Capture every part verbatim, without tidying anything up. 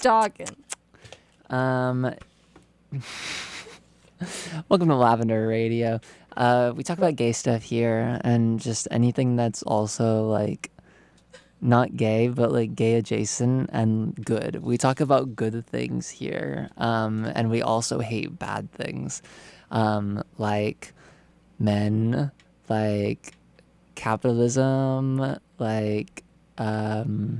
talking. Um, welcome to Lavender Radio. Uh, we talk about gay stuff here and just anything that's also like not gay, but like gay adjacent and good. We talk about good things here, um, and we also hate bad things, um, like men, like capitalism, like um,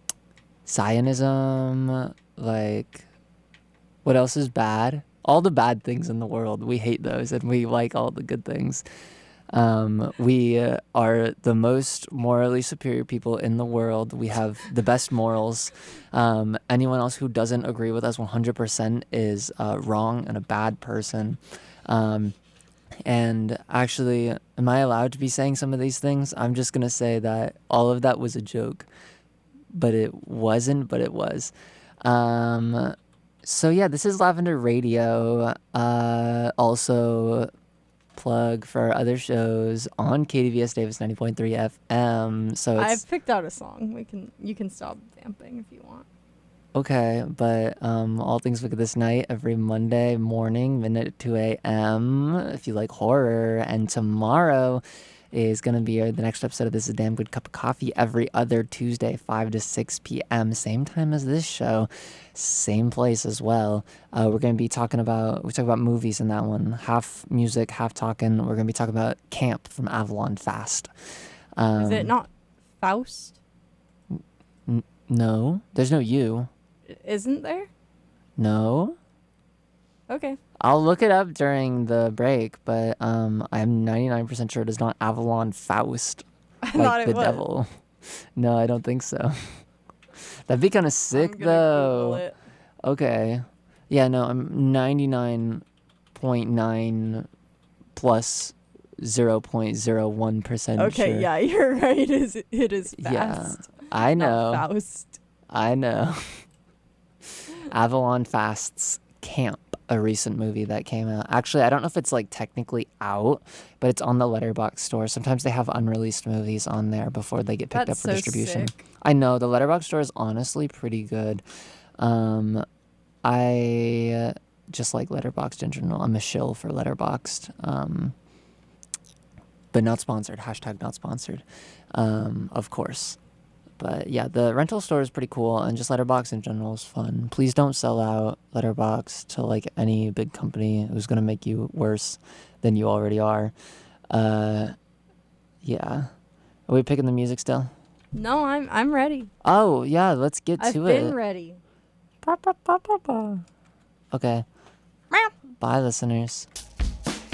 Zionism, like what else is bad? All the bad things in the world, we hate those, and we like all the good things. Um, we uh, are the most morally superior people in the world. We have the best morals. Um, anyone else who doesn't agree with us one hundred percent is uh, wrong and a bad person. Um, and actually, am I allowed to be saying some of these things? I'm just going to say that all of that was a joke, but it wasn't, but it was. Um, so yeah, this is Lavender Radio. Uh, also... plug for other shows on K D V S Davis ninety point three F M. So it's I've picked out a song. We can you can stop vamping if you want. okay, but um, All Things Wicked This Night every Monday morning, midnight at two a.m. if you like horror. And tomorrow is going to be uh, the next episode of This Is a Damn Good Cup of Coffee every other Tuesday, five to six p.m. Same time as this show, same place as well. Uh, we're going to be talking about, we talk about movies in that one, half music, half talking. We're going to be talking about Camp from Avalon Fast. Um, Is it not Faust? N- no, there's no you. Isn't there? No. Okay. I'll look it up during the break, but um, I'm ninety-nine percent sure it is not Avalon Faust, I like thought it the was. devil. No, I don't think so. That'd be kind of sick, I'm gonna though. Google it. Okay. Yeah, no, I'm ninety-nine point nine plus zero point zero one percent Okay, sure. yeah, you're right. It is, it is Fast. Yeah, I know. Not Faust. I know. Avalon Fast's Camp, a recent movie that came out. Actually, I don't know if it's like technically out, but it's on the Letterboxd store. Sometimes they have unreleased movies on there before they get picked That's up for so distribution. sick. I know, the Letterboxd store is honestly pretty good. Um, I uh, just like Letterboxd in general. I'm a shill for Letterboxd. Um, but not sponsored. Hashtag not sponsored. Um, of course. But yeah, the rental store is pretty cool, and just Letterboxd in general is fun. Please don't sell out Letterboxd to like any big company who's gonna make you worse than you already are. Uh, yeah. Are we picking the music still? No, I'm I'm ready. Oh yeah, let's get I've to been it. ready. Okay. Bye, listeners.